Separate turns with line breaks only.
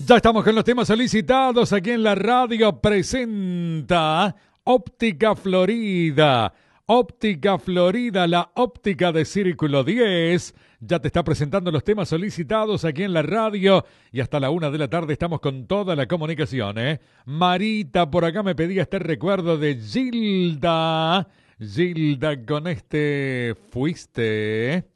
Ya estamos con los temas solicitados aquí en la radio. Presenta Óptica Florida. Óptica Florida, la óptica de Círculo 10. Ya te está presentando los temas solicitados aquí en la radio. Y hasta la 1 de la tarde estamos con toda la comunicación, ¿eh? Marita por acá me pedía este recuerdo de Gilda. Gilda con este Fuiste.